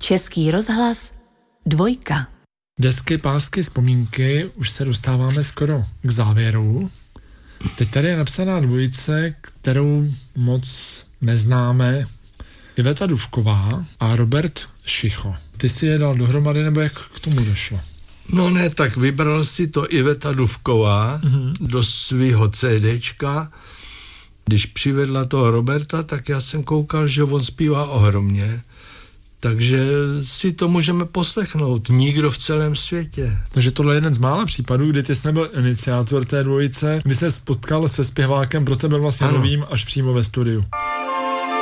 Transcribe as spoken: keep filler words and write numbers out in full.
Český rozhlas, dvojka. Desky, pásky, vzpomínky, už se dostáváme skoro k závěru. Teď tady je napsaná dvojice, kterou moc neznáme. Iveta Dufková a Robert Šicho. Ty si je dal dohromady, nebo jak k tomu došlo? No ne, tak vybral si to Iveta Dufková mm-hmm. do svého CDčka. Když přivedla toho Roberta, tak já jsem koukal, že on zpívá ohromně. Takže si to můžeme poslechnout. Nikdo v celém světě. Takže tohle je jeden z mála případů, kdy ty jsi nebyl iniciátor té dvojice, kdy se spotkal se zpěvákem, pro tebe vlastně novým až přímo ve studiu.